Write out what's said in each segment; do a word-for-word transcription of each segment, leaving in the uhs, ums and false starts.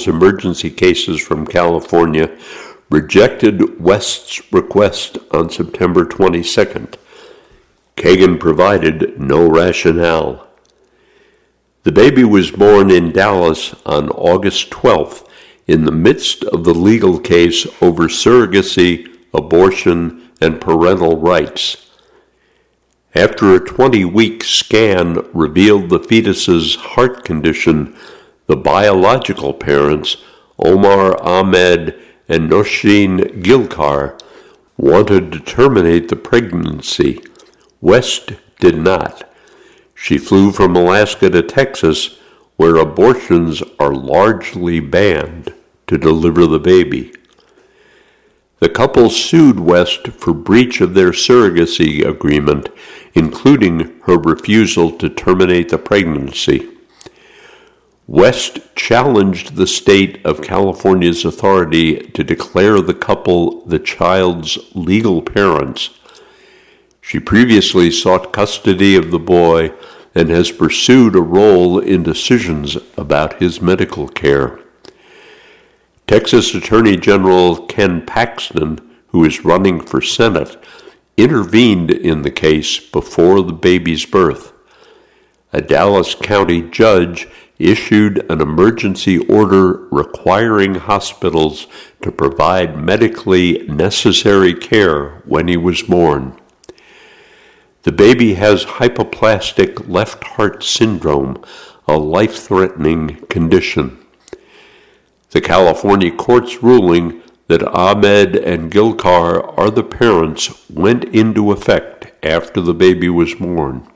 handles emergency cases from California, rejected West's request on September twenty-second. Kagan provided no rationale. The baby was born in Dallas on August twelfth in the midst of the legal case over surrogacy, abortion, and parental rights. After a twenty-week scan revealed the fetus's heart condition, the biological parents, Omar Ahmed and Nosheen Gilkar, wanted to terminate the pregnancy. West did not. She flew from Alaska to Texas, where abortions are largely banned, to deliver the baby. The couple sued West for breach of their surrogacy agreement, including her refusal to terminate the pregnancy. West challenged the state of California's authority to declare the couple the child's legal parents. She previously sought custody of the boy and has pursued a role in decisions about his medical care. Texas Attorney General Ken Paxton, who is running for Senate, intervened in the case before the baby's birth. A Dallas County judge issued an emergency order requiring hospitals to provide medically necessary care when he was born. The baby has hypoplastic left heart syndrome, a life-threatening condition. The California court's ruling that Ahmed and Gilkar are the parents went into effect after the baby was born.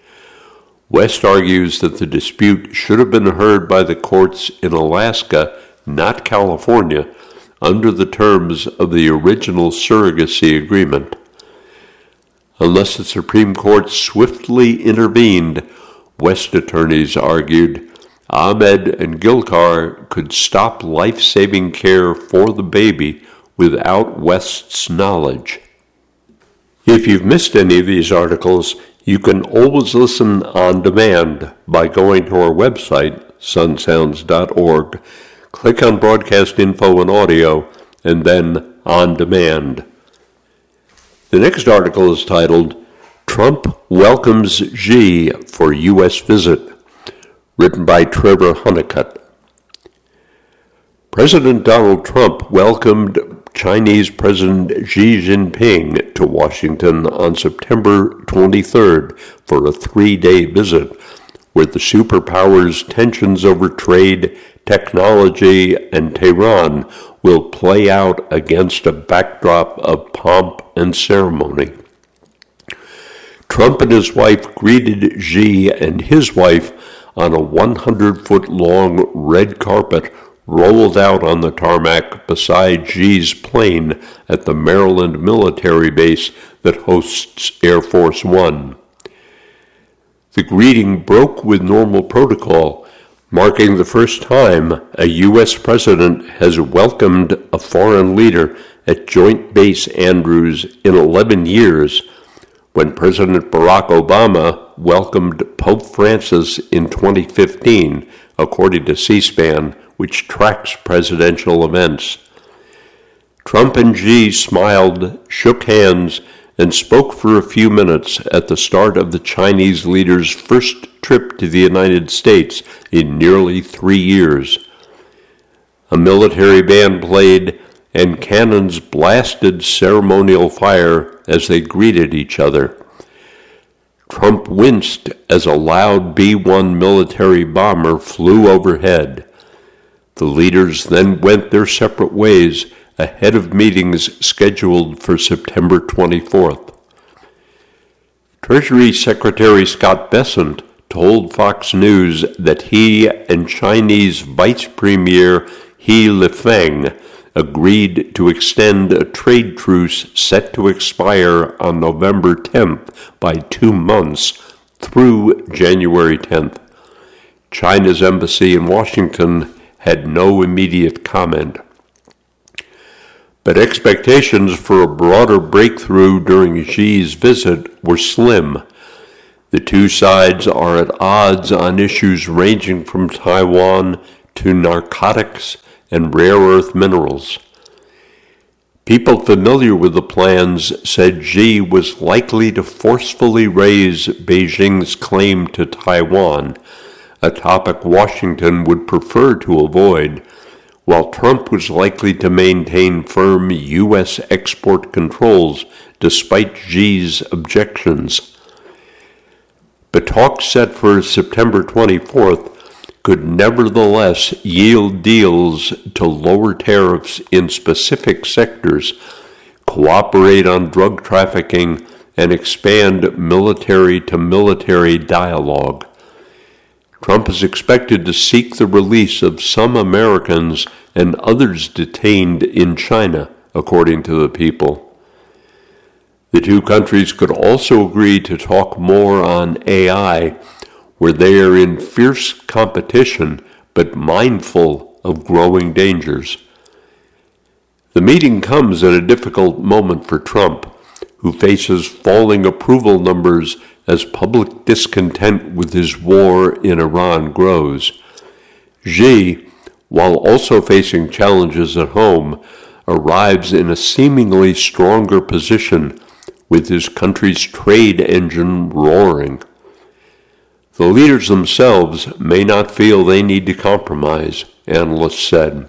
West argues that the dispute should have been heard by the courts in Alaska, not California, under the terms of the original surrogacy agreement. Unless the Supreme Court swiftly intervened, West attorneys argued, Ahmed and Gilkar could stop life-saving care for the baby without West's knowledge. If you've missed any of these articles, you can always listen on demand by going to our website, sun sounds dot org, click on Broadcast Info and Audio, and then On Demand. The next article is titled, Trump Welcomes Xi for U S Visit, written by Trevor Honeycutt. President Donald Trump welcomed Chinese President Xi Jinping to Washington on September twenty-third for a three-day visit, where the superpowers' tensions over trade, technology, and Tehran will play out against a backdrop of pomp and ceremony. Trump and his wife greeted Xi and his wife on a one hundred foot long red carpet rolled out on the tarmac beside Xi's plane at the Maryland military base that hosts Air Force One. The greeting broke with normal protocol, marking the first time a U S president has welcomed a foreign leader at Joint Base Andrews in eleven years, when President Barack Obama welcomed Pope Francis in twenty fifteen, according to C-SPAN, which tracks presidential events. Trump and Xi smiled, shook hands, and spoke for a few minutes at the start of the Chinese leader's first trip to the United States in nearly three years. A military band played, and cannons blasted ceremonial fire as they greeted each other. Trump winced as a loud B one military bomber flew overhead. The leaders then went their separate ways ahead of meetings scheduled for September twenty-fourth. Treasury Secretary Scott Bessent told Fox News that he and Chinese Vice Premier He Lifeng agreed to extend a trade truce set to expire on November tenth by two months through January tenth. China's embassy in Washington had no immediate comment. But expectations for a broader breakthrough during Xi's visit were slim. The two sides are at odds on issues ranging from Taiwan to narcotics and rare earth minerals. People familiar with the plans said Xi was likely to forcefully raise Beijing's claim to Taiwan, a topic Washington would prefer to avoid, while Trump was likely to maintain firm U S export controls despite Xi's objections. But talks set for September twenty-fourth could nevertheless yield deals to lower tariffs in specific sectors, cooperate on drug trafficking, and expand military-to-military dialogue. Trump is expected to seek the release of some Americans and others detained in China, according to the People. The two countries could also agree to talk more on A I, where they are in fierce competition but mindful of growing dangers. The meeting comes at a difficult moment for Trump, who faces falling approval numbers as public discontent with his war in Iran grows. Xi, while also facing challenges at home, arrives in a seemingly stronger position with his country's trade engine roaring. The leaders themselves may not feel they need to compromise, analysts said.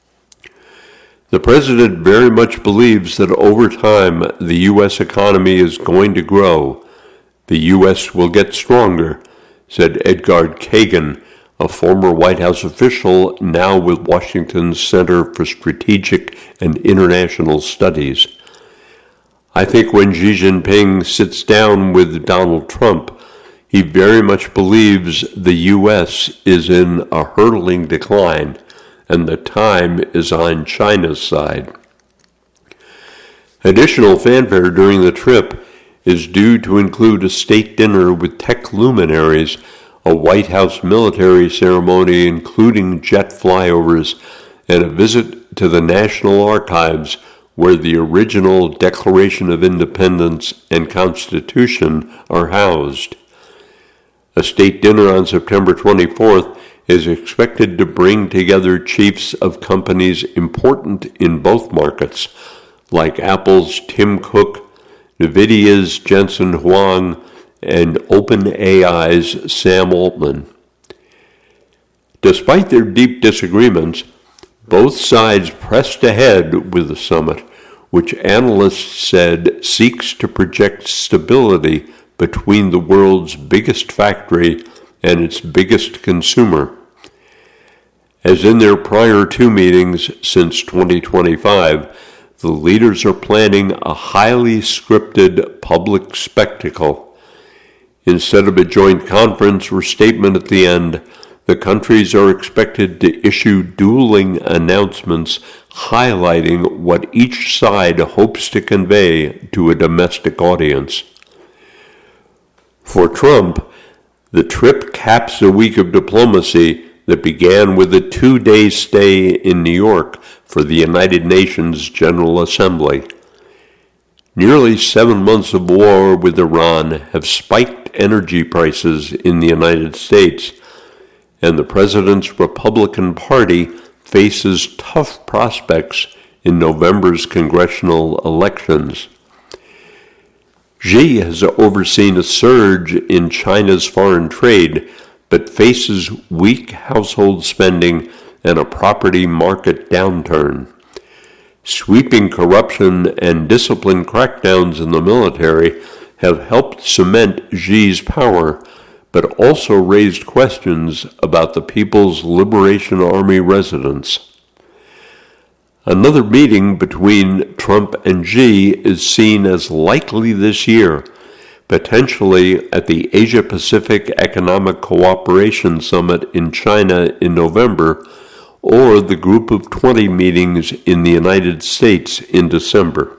The president very much believes that over time the U S economy is going to grow. The U S will get stronger, said Edgar Kagan, a former White House official now with Washington's Center for Strategic and International Studies. I think when Xi Jinping sits down with Donald Trump, he very much believes the U S is in a hurtling decline, and the time is on China's side. Additional fanfare during the trip is due to include a state dinner with tech luminaries, a White House military ceremony including jet flyovers, and a visit to the National Archives, where the original Declaration of Independence and Constitution are housed. A state dinner on September twenty-fourth is expected to bring together chiefs of companies important in both markets, like Apple's Tim Cook, NVIDIA's Jensen Huang, and OpenAI's Sam Altman. Despite their deep disagreements, both sides pressed ahead with the summit, which analysts said seeks to project stability between the world's biggest factory and its biggest consumer. As in their prior two meetings since twenty twenty-five, the leaders are planning a highly scripted public spectacle. Instead of a joint conference or statement at the end, the countries are expected to issue dueling announcements highlighting what each side hopes to convey to a domestic audience. For Trump, the trip caps a week of diplomacy that began with a two-day stay in New York for the United Nations General Assembly. Nearly seven months of war with Iran have spiked energy prices in the United States, and the president's Republican Party faces tough prospects in November's congressional elections. Xi has overseen a surge in China's foreign trade, but faces weak household spending and a property market downturn. Sweeping corruption and discipline crackdowns in the military have helped cement Xi's power, but also raised questions about the People's Liberation Army residents. Another meeting between Trump and Xi is seen as likely this year, potentially at the Asia-Pacific Economic Cooperation Summit in China in November, or the Group of twenty meetings in the United States in December.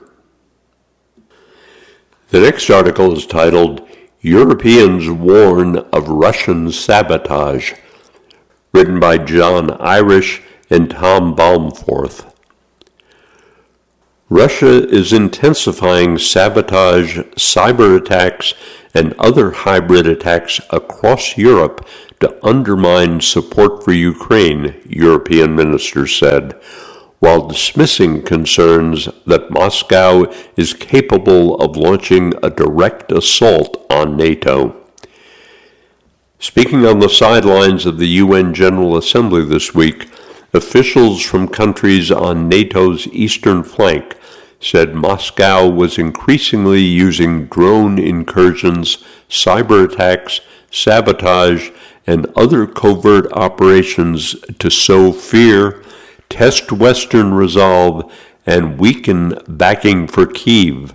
The next article is titled, Europeans Warn of Russian Sabotage, written by John Irish and Tom Baumforth. Russia is intensifying sabotage, cyber attacks, and other hybrid attacks across Europe to undermine support for Ukraine, European ministers said, while dismissing concerns that Moscow is capable of launching a direct assault on NATO. Speaking on the sidelines of the U N General Assembly this week, officials from countries on NATO's eastern flank said Moscow was increasingly using drone incursions, cyber attacks, sabotage, and other covert operations to sow fear, test Western resolve, and weaken backing for Kyiv.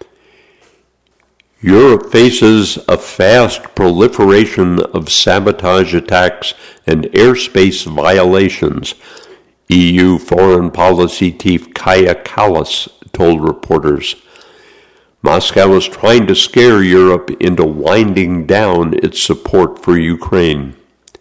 Europe faces a fast proliferation of sabotage attacks and airspace violations, E U Foreign Policy Chief Kaja Kallas told reporters. Moscow is trying to scare Europe into winding down its support for Ukraine.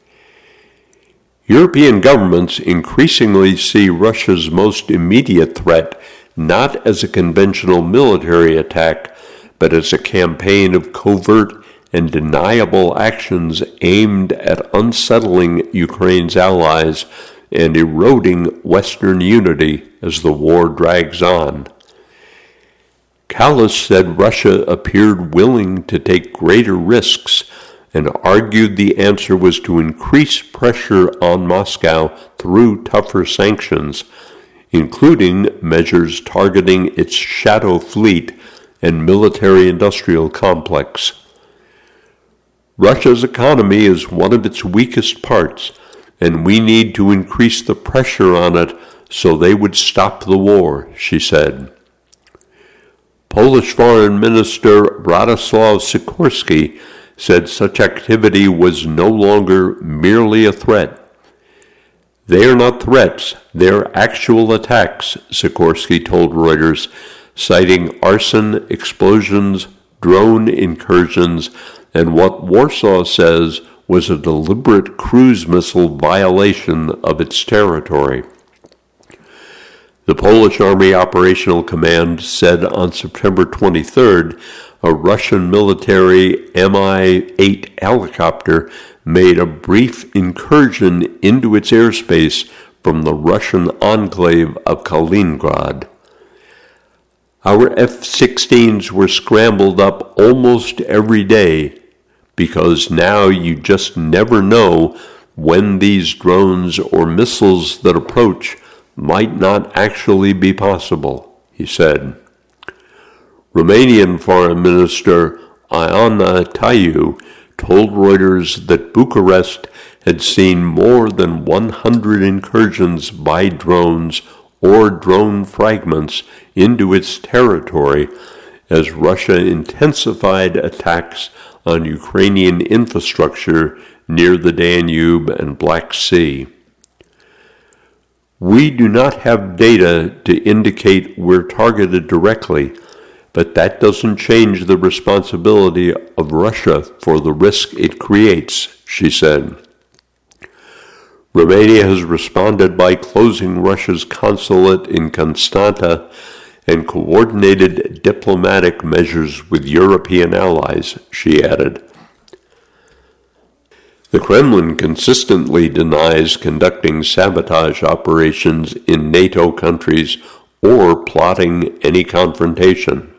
European governments increasingly see Russia's most immediate threat not as a conventional military attack, but as a campaign of covert and deniable actions aimed at unsettling Ukraine's allies and eroding Western unity as the war drags on. Kallas said Russia appeared willing to take greater risks and argued the answer was to increase pressure on Moscow through tougher sanctions, including measures targeting its shadow fleet and military-industrial complex. Russia's economy is one of its weakest parts, and we need to increase the pressure on it so they would stop the war, she said. Polish Foreign Minister Radoslaw Sikorski said such activity was no longer merely a threat. They are not threats, they're actual attacks, Sikorski told Reuters, citing arson, explosions, drone incursions, and what Warsaw says was a deliberate cruise missile violation of its territory. The Polish Army Operational Command said on September twenty-third a Russian military M I eight helicopter made a brief incursion into its airspace from the Russian enclave of Kaliningrad. Our F sixteens were scrambled up almost every day because now you just never know when these drones or missiles that approach might not actually be possible, he said. Romanian Foreign Minister Ioana Taiu told Reuters that Bucharest had seen more than one hundred incursions by drones or drone fragments into its territory as Russia intensified attacks on Ukrainian infrastructure near the Danube and Black Sea. We do not have data to indicate we're targeted directly, but that doesn't change the responsibility of Russia for the risk it creates, she said. Romania has responded by closing Russia's consulate in Constanta and coordinated diplomatic measures with European allies, she added. The Kremlin consistently denies conducting sabotage operations in NATO countries or plotting any confrontation.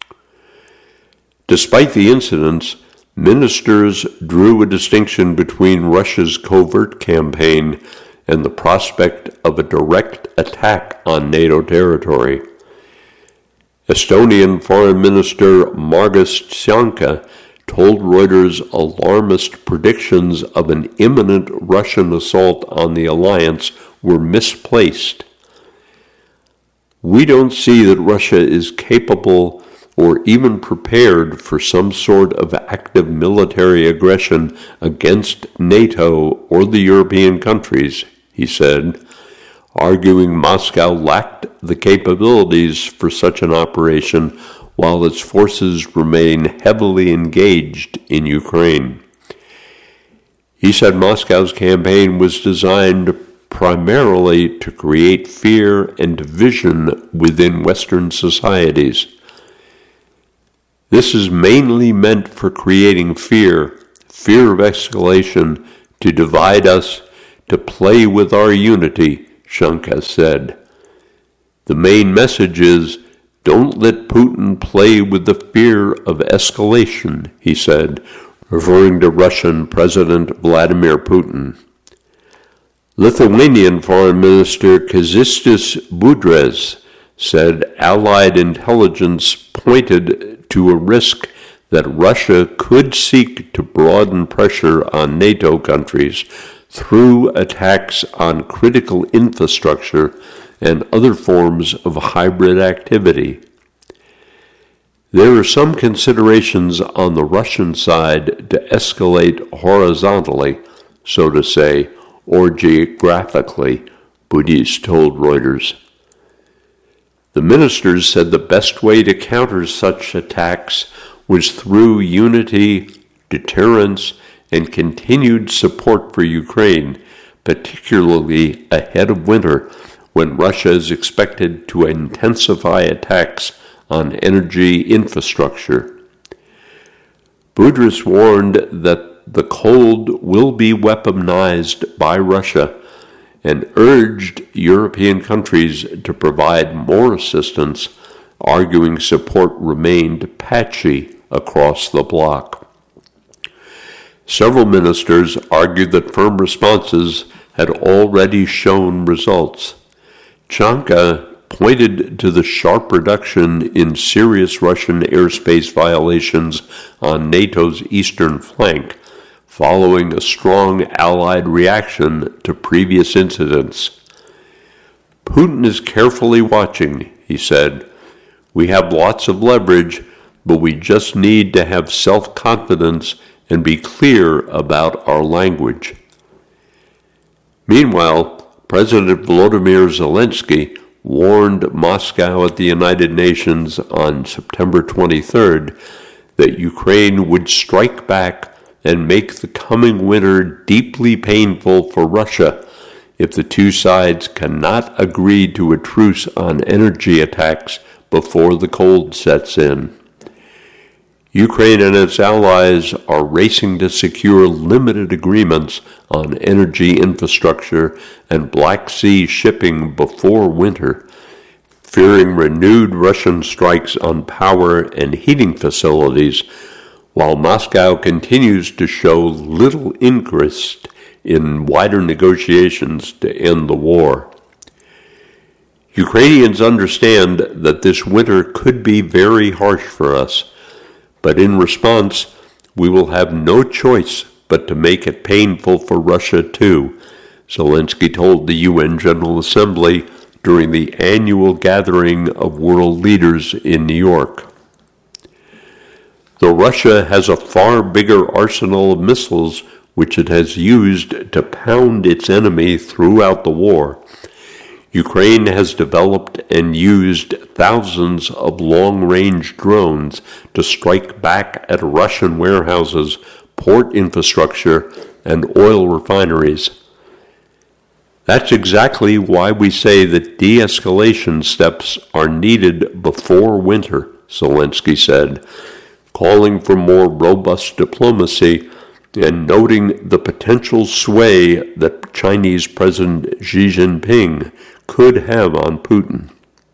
Despite the incidents, ministers drew a distinction between Russia's covert campaign and the prospect of a direct attack on NATO territory. Estonian Foreign Minister Margus Tsonka told Reuters alarmist predictions of an imminent Russian assault on the alliance were misplaced. We don't see that Russia is capable or even prepared for some sort of active military aggression against NATO or the European countries, he said, arguing Moscow lacked the capabilities for such an operation while its forces remain heavily engaged in Ukraine. He said Moscow's campaign was designed primarily to create fear and division within Western societies. This is mainly meant for creating fear, fear of escalation, to divide us, to play with our unity, Shanka said. The main message is, don't let Putin play with the fear of escalation, he said, referring to Russian President Vladimir Putin. Lithuanian Foreign Minister Kęstutis Budrys said Allied intelligence pointed to a risk that Russia could seek to broaden pressure on NATO countries through attacks on critical infrastructure and other forms of hybrid activity. There are some considerations on the Russian side to escalate horizontally, so to say, or geographically, Budrys told Reuters. The ministers said the best way to counter such attacks was through unity, deterrence, and continued support for Ukraine, particularly ahead of winter, when Russia is expected to intensify attacks on energy infrastructure. Budrys warned that the cold will be weaponized by Russia and urged European countries to provide more assistance, arguing support remained patchy across the bloc. Several ministers argued that firm responses had already shown results. Chanka pointed to the sharp reduction in serious Russian airspace violations on NATO's eastern flank, following a strong Allied reaction to previous incidents. Putin is carefully watching, he said. We have lots of leverage, but we just need to have self-confidence and be clear about our language. Meanwhile, President Volodymyr Zelensky warned Moscow at the United Nations on September twenty-third that Ukraine would strike back and make the coming winter deeply painful for Russia if the two sides cannot agree to a truce on energy attacks before the cold sets in. Ukraine and its allies are racing to secure limited agreements on energy infrastructure and Black Sea shipping before winter, fearing renewed Russian strikes on power and heating facilities, while Moscow continues to show little interest in wider negotiations to end the war. Ukrainians understand that this winter could be very harsh for us, but in response, we will have no choice but to make it painful for Russia too, Zelensky told the U N General Assembly during the annual gathering of world leaders in New York. Though Russia has a far bigger arsenal of missiles which it has used to pound its enemy throughout the war, Ukraine has developed and used thousands of long-range drones to strike back at Russian warehouses, port infrastructure, and oil refineries. That's exactly why we say that de-escalation steps are needed before winter, Zelensky said, calling for more robust diplomacy and noting the potential sway that Chinese President Xi Jinping could have on Putin.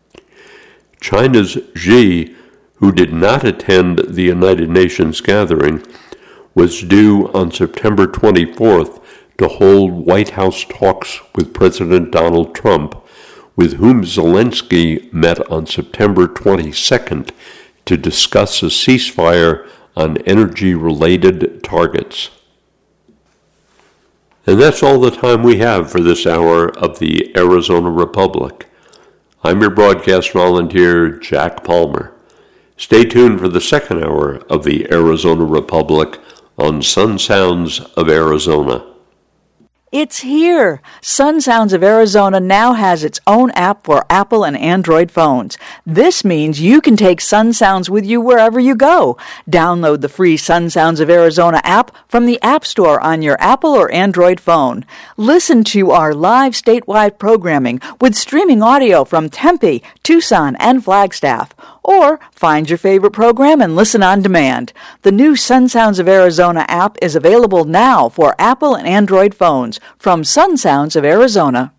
China's Xi, who did not attend the United Nations gathering, was due on September twenty-fourth to hold White House talks with President Donald Trump, with whom Zelensky met on September twenty-second to discuss a ceasefire on energy-related targets. And that's all the time we have for this hour of the Arizona Republic. I'm your broadcast volunteer, Jack Palmer. Stay tuned for the second hour of the Arizona Republic on Sun Sounds of Arizona. It's here! Sun Sounds of Arizona now has its own app for Apple and Android phones. This means you can take Sun Sounds with you wherever you go. Download the free Sun Sounds of Arizona app from the App Store on your Apple or Android phone. Listen to our live statewide programming with streaming audio from Tempe, Tucson, and Flagstaff. Or find your favorite program and listen on demand. The new Sun Sounds of Arizona app is available now for Apple and Android phones from Sun Sounds of Arizona.